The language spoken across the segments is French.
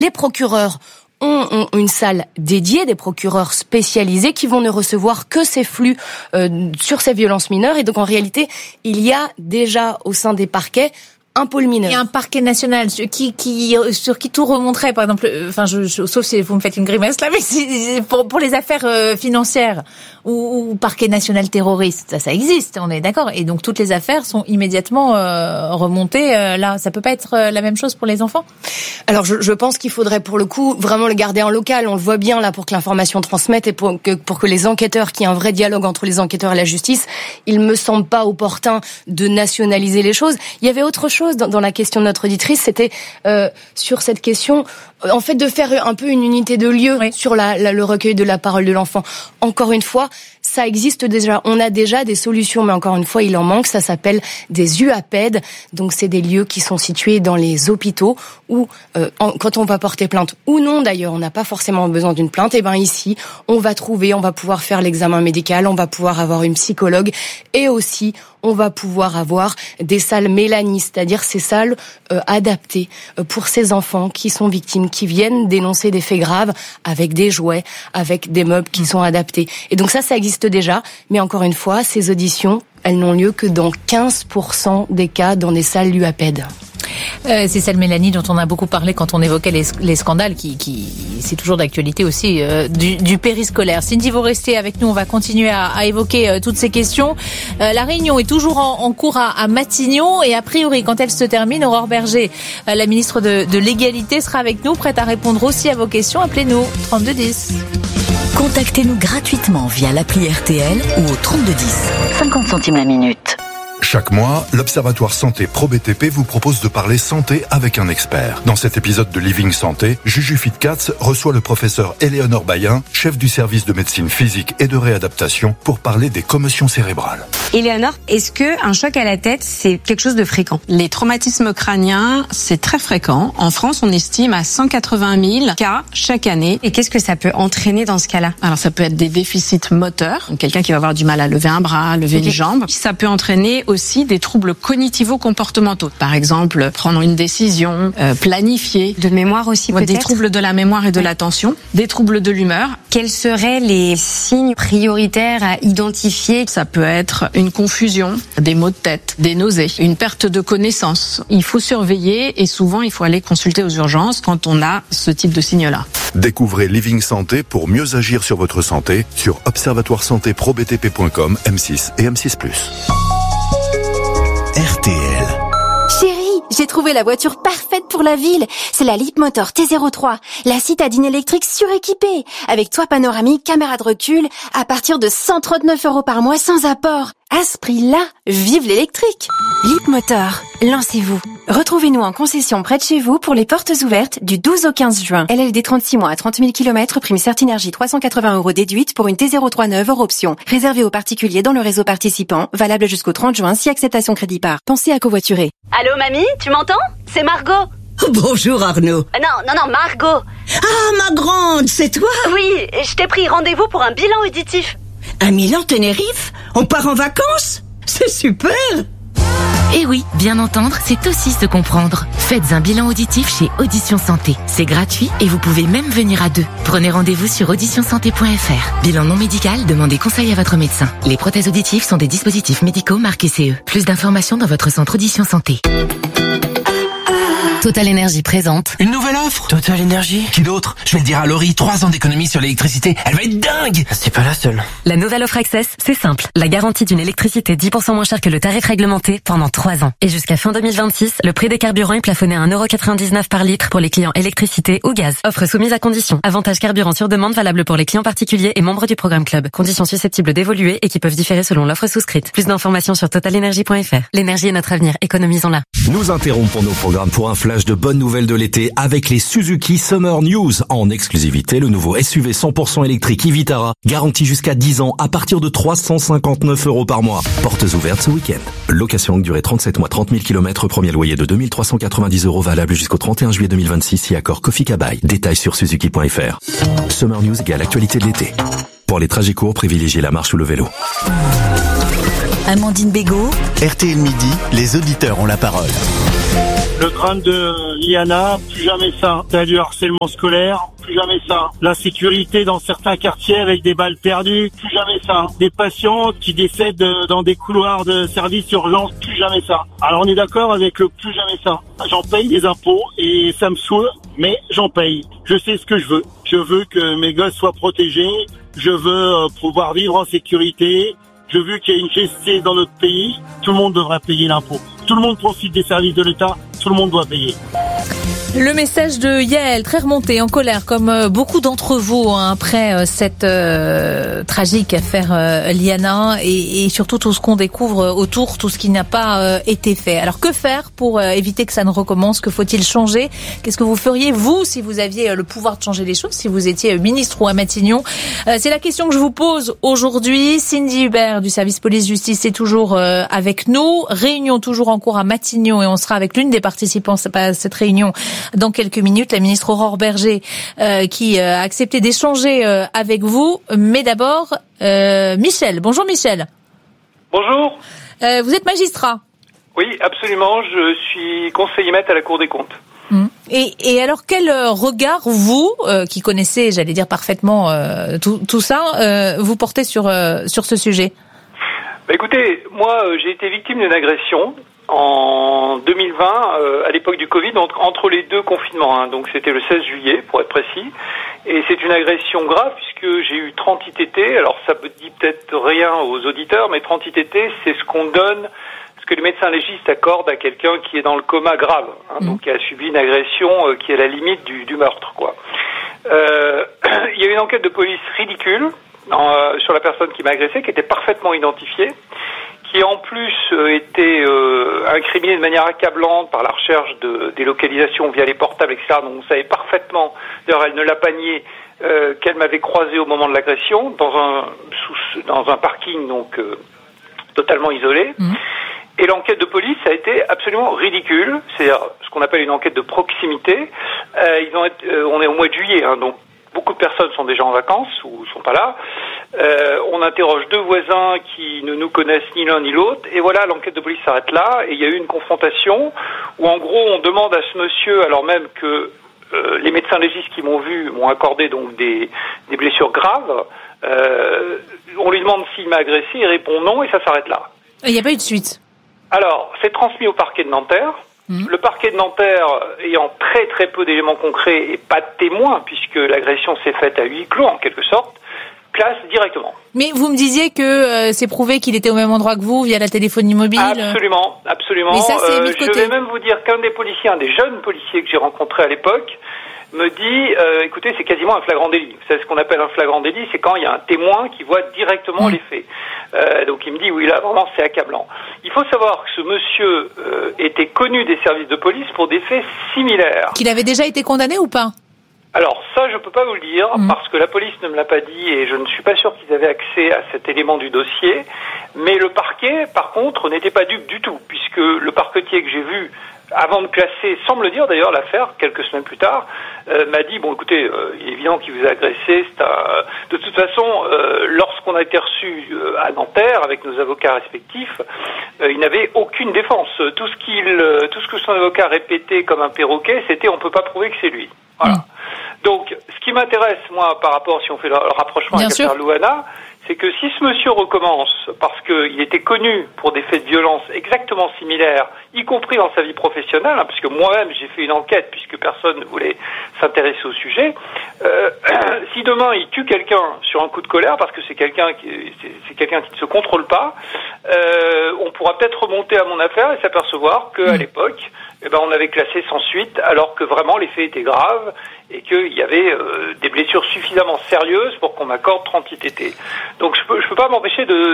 Les procureurs ont une salle dédiée, des procureurs spécialisés qui vont ne recevoir que ces flux sur ces violences mineures. Et donc en réalité, il y a déjà au sein des parquets un pôle mineur. Et un parquet national sur qui tout remonterait, par exemple, sauf si vous me faites une grimace là, mais pour les affaires financières ou parquet national terroriste, ça existe, on est d'accord. Et donc toutes les affaires sont immédiatement remontées là. Ça peut pas être la même chose pour les enfants? Alors je pense qu'il faudrait pour le coup vraiment le garder en local. On le voit bien là pour que l'information transmette et pour que les enquêteurs, qu'il y ait un vrai dialogue entre les enquêteurs et la justice. Il me semble pas opportun de nationaliser les choses. Il y avait autre chose dans la question de notre auditrice, c'était sur cette question, en fait, de faire un peu une unité de lieu sur le recueil de la parole de l'enfant. Encore une fois, ça existe déjà. On a déjà des solutions, mais encore une fois, il en manque. Ça s'appelle des UAPED. Donc, c'est des lieux qui sont situés dans les hôpitaux où, quand on va porter plainte, ou non d'ailleurs, on n'a pas forcément besoin d'une plainte. Et ben ici, on va pouvoir faire l'examen médical, on va pouvoir avoir une psychologue et aussi, on va pouvoir avoir des salles Mélanie, c'est-à-dire ces salles adaptées pour ces enfants qui sont victimes, qui viennent dénoncer des faits graves avec des jouets, avec des meubles qui sont adaptés. Et donc ça existe déjà, mais encore une fois, ces auditions, elles n'ont lieu que dans 15% des cas dans des salles UAPED. C'est celle Mélanie dont on a beaucoup parlé quand on évoquait les scandales qui c'est toujours d'actualité aussi du périscolaire. Cindy, vous restez avec nous, on va continuer à évoquer toutes ces questions. La réunion est toujours en cours à Matignon et a priori quand elle se termine, Aurore Berger, la ministre de l'égalité, sera avec nous, prête à répondre aussi à vos questions. Appelez-nous 3210. Contactez-nous gratuitement via l'appli RTL ou au 3210. 50 centimes la minute. Chaque mois, l'Observatoire Santé Pro BTP vous propose de parler santé avec un expert. Dans cet épisode de Living Santé, Juju Fitcats reçoit le professeur Éléonore Bayen, chef du service de médecine physique et de réadaptation, pour parler des commotions cérébrales. Éléonore, est-ce qu'un choc à la tête, c'est quelque chose de fréquent? Les traumatismes crâniens, c'est très fréquent. En France, on estime à 180 000 cas chaque année. Et qu'est-ce que ça peut entraîner dans ce cas-là? Alors, ça peut être des déficits moteurs, quelqu'un qui va avoir du mal à lever un bras, lever une jambe. Ça peut entraîner aussi des troubles cognitivo-comportementaux. Par exemple, prendre une décision, planifier. De mémoire aussi, peut-être? Des troubles de la mémoire et de l'attention, des troubles de l'humeur. Quels seraient les signes prioritaires à identifier? Ça peut être une confusion, des maux de tête, des nausées, une perte de connaissance. Il faut surveiller et souvent il faut aller consulter aux urgences quand on a ce type de signes-là. Découvrez Living Santé pour mieux agir sur votre santé sur observatoiresantéprobtp.com, M6 et M6+. RTL. Chérie, j'ai trouvé la voiture parfaite pour la ville. C'est la Leapmotor T03, la citadine électrique suréquipée, avec toit panoramique, caméra de recul, à partir de 139 € par mois sans apport. À ce prix-là, vive l'électrique! Leapmotor, lancez-vous. Retrouvez-nous en concession près de chez vous pour les portes ouvertes du 12 au 15 juin. LLD 36 mois à 30 000 km, prime Certinergie 380 € déduite pour une T03 neuve hors option. Réservé aux particuliers dans le réseau participant, valable jusqu'au 30 juin si acceptation crédit par. Pensez à covoiturer. Allô mamie, tu m'entends? C'est Margot. Bonjour Arnaud. Non, Margot. Ah, ma grande, c'est toi? Oui, je t'ai pris rendez-vous pour un bilan auditif. À Milan-Tenerife? On part en vacances? C'est super! Et oui, bien entendre, c'est aussi se comprendre. Faites un bilan auditif chez Audition Santé. C'est gratuit et vous pouvez même venir à deux. Prenez rendez-vous sur auditionsanté.fr. Bilan non médical, demandez conseil à votre médecin. Les prothèses auditives sont des dispositifs médicaux marqués CE. Plus d'informations dans votre centre Audition Santé. Total Énergie présente une nouvelle offre. Total Énergie. Qui d'autre? Je vais le dire à Laurie, 3 ans d'économie sur l'électricité. Elle va être dingue. C'est pas la seule. La nouvelle offre Access, c'est simple. La garantie d'une électricité 10% moins chère que le tarif réglementé pendant 3 ans. Et jusqu'à fin 2026, le prix des carburants est plafonné à 1,99 € par litre pour les clients électricité ou gaz. Offre soumise à conditions. Avantage carburant sur demande valable pour les clients particuliers et membres du programme Club. Conditions susceptibles d'évoluer et qui peuvent différer selon l'offre souscrite. Plus d'informations sur totalenergie.fr. L'énergie est notre avenir, économisons-la. Nous interrompons nos programmes pour un flash de bonnes nouvelles de l'été avec les Suzuki Summer News. En exclusivité, le nouveau SUV 100% électrique e-Vitara, garanti jusqu'à 10 ans à partir de 359 € par mois. Portes ouvertes ce week-end. Location longue durée 37 mois, 30 000 km, premier loyer de 2 390 € valable jusqu'au 31 juillet 2026 si accord Kofi Kabai. Détails sur suzuki.fr. Summer News égale actualité de l'été. Pour les trajets courts, privilégiez la marche ou le vélo. Amandine Bégaud. RTL Midi, les auditeurs ont la parole. Le crâne de Liana, plus jamais ça. T'as du harcèlement scolaire, plus jamais ça. La sécurité dans certains quartiers avec des balles perdues, plus jamais ça. Des patients qui décèdent dans des couloirs de services urgence, plus jamais ça. Alors on est d'accord avec le plus jamais ça. J'en paye des impôts et ça me saoule, mais j'en paye. Je sais ce que je veux. Je veux que mes gosses soient protégés. Je veux pouvoir vivre en sécurité. Je veux qu'il y ait une justice dans notre pays. Tout le monde devrait payer l'impôt. Tout le monde profite des services de l'État. Tout le monde doit payer. Le message de Yael, très remonté, en colère, comme beaucoup d'entre vous, après cette tragique affaire Liana, et surtout tout ce qu'on découvre autour, tout ce qui n'a pas été fait. Alors que faire pour éviter que ça ne recommence? Que faut-il changer? Qu'est-ce que vous feriez, vous, si vous aviez le pouvoir de changer les choses, si vous étiez ministre ou à Matignon? C'est la question que je vous pose aujourd'hui. Cindy Hubert du service police-justice est toujours avec nous. Réunion toujours en cours à Matignon, et on sera avec l'une des participants à cette réunion dans quelques minutes, la ministre Aurore Bergé, qui a accepté d'échanger avec vous. Mais d'abord, Michel. Bonjour Michel. Bonjour. Vous êtes magistrat? Oui, absolument. Je suis conseiller maître à la Cour des comptes. Et alors, quel regard, vous, qui connaissez, j'allais dire parfaitement tout ça, vous portez sur ce sujet? Écoutez, moi, j'ai été victime d'une agression en 2020, à l'époque du Covid, entre les deux confinements. Donc c'était le 16 juillet, pour être précis. Et c'est une agression grave, puisque j'ai eu 30 ITT. Alors ça ne dit peut-être rien aux auditeurs, mais 30 ITT, c'est ce qu'on donne, ce que les médecins légistes accordent à quelqu'un qui est dans le coma grave, donc qui a subi une agression qui est à la limite du meurtre, quoi. Il y a eu une enquête de police ridicule sur la personne qui m'a agressé, qui était parfaitement identifiée, qui en plus était incriminé de manière accablante par la recherche des localisations via les portables, etc. Donc on savait parfaitement, d'ailleurs elle ne l'a pas nié, qu'elle m'avait croisé au moment de l'agression dans un parking donc totalement isolé. Et l'enquête de police a été absolument ridicule, c'est-à-dire ce qu'on appelle une enquête de proximité. On est au mois de juillet, donc beaucoup de personnes sont déjà en vacances ou sont pas là. On interroge deux voisins qui ne nous connaissent ni l'un ni l'autre, et voilà, l'enquête de police s'arrête là, et il y a eu une confrontation où en gros on demande à ce monsieur, alors même que les médecins légistes qui m'ont vu m'ont accordé donc des blessures graves, on lui demande s'il m'a agressé, il répond non, et ça s'arrête là. Il n'y a pas eu de suite? Alors, c'est transmis au parquet de Nanterre. Le parquet de Nanterre, ayant très très peu d'éléments concrets et pas de témoins, puisque l'agression s'est faite à huis clos en quelque sorte, classe directement. Mais vous me disiez que c'est prouvé qu'il était au même endroit que vous via la téléphonie mobile. Absolument, absolument. Mais ça, c'est mis de côté. Je vais même vous dire qu'un des policiers, un des jeunes policiers que j'ai rencontré à l'époque, me dit, écoutez, c'est quasiment un flagrant délit. Vous savez ce qu'on appelle un flagrant délit, c'est quand il y a un témoin qui voit directement les faits. Donc il me dit, oui, là, vraiment, c'est accablant. Il faut savoir que ce monsieur était connu des services de police pour des faits similaires. Qu'il avait déjà été condamné ou pas? Alors ça, je peux pas vous le dire, parce que la police ne me l'a pas dit et je ne suis pas sûr qu'ils avaient accès à cet élément du dossier. Mais le parquet, par contre, n'était pas dupe du tout, puisque le parquetier que j'ai vu avant de classer, sans me le dire d'ailleurs, l'affaire, quelques semaines plus tard, m'a dit, bon écoutez, il est évident qu'il vous a agressé, de toute façon, lorsqu'on a été reçu à Nanterre avec nos avocats respectifs, il n'avait aucune défense. Tout ce que son avocat répétait comme un perroquet, c'était on peut pas prouver que c'est lui. Voilà. Donc, ce qui m'intéresse, moi, par rapport, si on fait le rapprochement avec l'affaire Louana, c'est que si ce monsieur recommence, parce qu'il était connu pour des faits de violence exactement similaires, y compris dans sa vie professionnelle, puisque moi-même j'ai fait une enquête, puisque personne ne voulait s'intéresser au sujet, si demain il tue quelqu'un sur un coup de colère, parce que c'est quelqu'un qui ne se contrôle pas, on pourra peut-être remonter à mon affaire et s'apercevoir qu'à l'époque, on avait classé sans suite, alors que vraiment les faits étaient graves et qu'il y avait des blessures suffisamment sérieuses pour qu'on m'accorde 30 ITT. Donc je peux pas m'empêcher de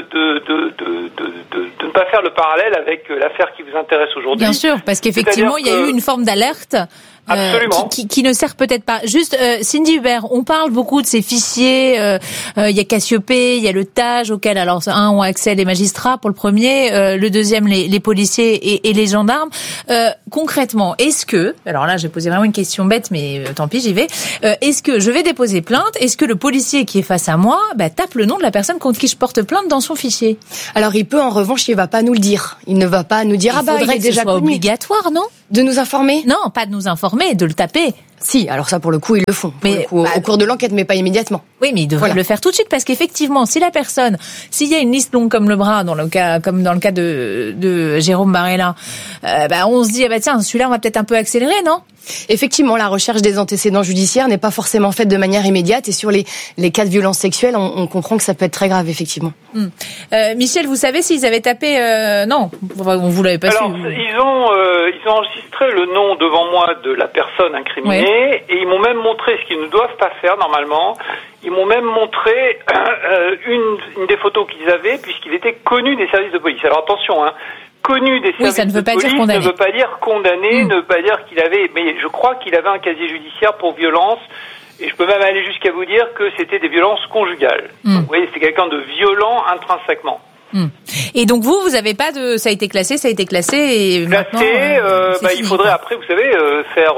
ne pas faire le parallèle avec l'affaire qui vous intéresse aujourd'hui. Bien sûr, parce qu'effectivement, il y a eu une forme d'alerte. Qui ne sert peut-être pas. Juste, Cindy Hubert, on parle beaucoup de ces fichiers. Il y a Cassiopée, il y a le TAJ, auquel alors un ont accès les magistrats pour le premier, le deuxième les policiers et les gendarmes. Concrètement, est-ce que, alors là j'ai posé vraiment une question bête, mais tant pis, j'y vais. Est-ce que je vais déposer plainte? Est-ce que le policier qui est face à moi tape le nom de la personne contre qui je porte plainte dans son fichier? Alors il peut, en revanche, il va pas nous le dire. Il ne va pas nous dire il faudrait que ce soit obligatoire, non? De nous informer ? Non, pas de nous informer, de le taper. Si, alors ça pour le coup ils le font. Au cours de l'enquête, mais pas immédiatement. Oui, mais ils devraient le faire tout de suite parce qu'effectivement, si la personne, s'il y a une liste longue comme le bras, comme dans le cas de Jérôme Barella, on se dit tiens, celui-là on va peut-être un peu accélérer, non ? Effectivement, la recherche des antécédents judiciaires n'est pas forcément faite de manière immédiate et sur les cas de violences sexuelles, on comprend que ça peut être très grave, effectivement. Michel, vous savez s'ils avaient tapé non, vous l'avez pas su. Alors, ils ont enregistré le nom devant moi de la personne incriminée et ils m'ont même montré ce qu'ils ne doivent pas faire normalement. Ils m'ont même montré une des photos qu'ils avaient puisqu'il était connu des services de police. Alors attention, connu des services de police ne veut pas dire condamné, ne veut pas dire qu'il avait... Mais je crois qu'il avait un casier judiciaire pour violence, et je peux même aller jusqu'à vous dire que c'était des violences conjugales. Donc, vous voyez, c'est quelqu'un de violent intrinsèquement. Et donc vous avez pas de... Ça a été classé et maintenant... Il faudrait après, vous savez, faire...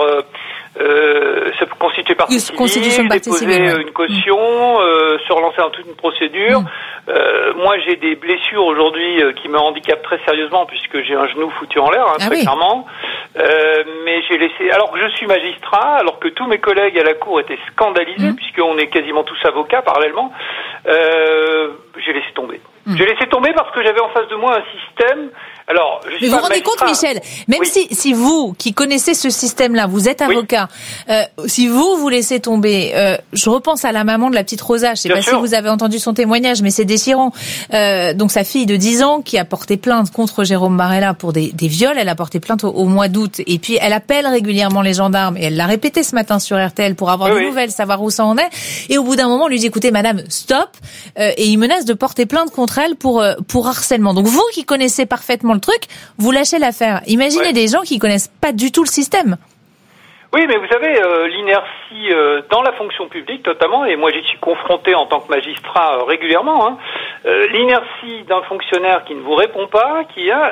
se constituer partie civile, déposer une caution, se relancer dans toute une procédure. Moi, j'ai des blessures aujourd'hui qui me handicapent très sérieusement puisque j'ai un genou foutu en l'air, très clairement. Mais j'ai laissé, alors que je suis magistrat, alors que tous mes collègues à la cour étaient scandalisés puisqu'on est quasiment tous avocats parallèlement, j'ai laissé tomber. J'ai laissé tomber parce que j'avais en face de moi un système. Alors, je suis mais vous vous rendez compte, Michel, même si vous, qui connaissez ce système-là, vous êtes avocat, si vous laissez tomber, je repense à la maman de la petite Rosa, je sais pas si vous avez entendu son témoignage, mais c'est déchirant. Donc sa fille de 10 ans qui a porté plainte contre Jérôme Barella pour des viols, elle a porté plainte au mois d'août, et puis elle appelle régulièrement les gendarmes, et elle l'a répété ce matin sur RTL pour avoir des nouvelles, savoir où ça en est, et au bout d'un moment, on lui dit, écoutez madame, stop, et il menace de porter plainte contre elle pour harcèlement. Donc vous qui connaissez parfaitement le truc, vous lâchez l'affaire. Imaginez des gens qui connaissent pas du tout le système. Oui, mais vous savez, l'inertie dans la fonction publique notamment, et moi j'y suis confronté en tant que magistrat régulièrement, l'inertie d'un fonctionnaire qui ne vous répond pas,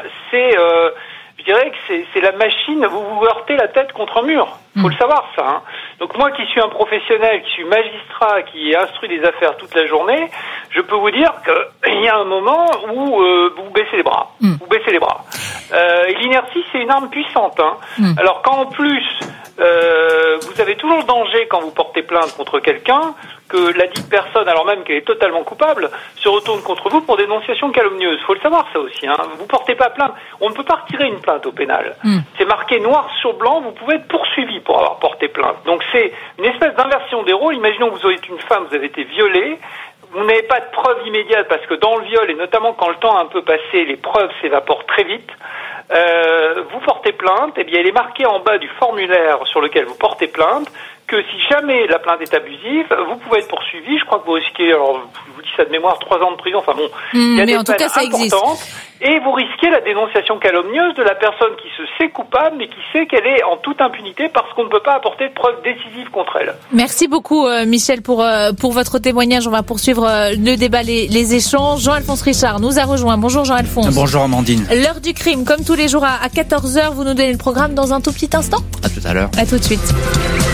je dirais que c'est la machine, vous heurtez la tête contre un mur. Faut le savoir, ça. Donc moi qui suis un professionnel, qui suis magistrat, qui instruit des affaires toute la journée, je peux vous dire qu'il y a un moment où vous baissez les bras. Vous baissez les bras. Et l'inertie, c'est une arme puissante. Alors quand en plus, vous avez toujours le danger quand vous portez plainte contre quelqu'un, que la dite personne, alors même qu'elle est totalement coupable, se retourne contre vous pour dénonciation calomnieuse. Faut le savoir, ça aussi. Vous portez pas plainte. On ne peut pas retirer une plainte au pénal. C'est marqué noir sur blanc, vous pouvez être poursuivi pour avoir porté plainte. Donc c'est une espèce d'inversion des rôles. Imaginons que vous êtes une femme, vous avez été violée, vous n'avez pas de preuves immédiates parce que dans le viol, et notamment quand le temps a un peu passé, les preuves s'évaporent très vite. Vous portez plainte, et bien il est marqué en bas du formulaire sur lequel vous portez plainte que si jamais la plainte est abusive, vous pouvez être poursuivi. Je crois que vous risquez, alors je vous dis ça de mémoire, 3 ans de prison. Enfin bon, il y a des peines importantes. Et vous risquez la dénonciation calomnieuse de la personne qui se sait coupable, mais qui sait qu'elle est en toute impunité parce qu'on ne peut pas apporter de preuves décisives contre elle. Merci beaucoup, Michel, pour votre témoignage. On va poursuivre le débat, les échanges. Jean-Alphonse Richard nous a rejoint. Bonjour Jean-Alphonse. Bonjour Amandine. L'heure du crime, comme tous les jours à 14h. Vous nous donnez le programme dans un tout petit instant. À tout à l'heure. À tout de suite.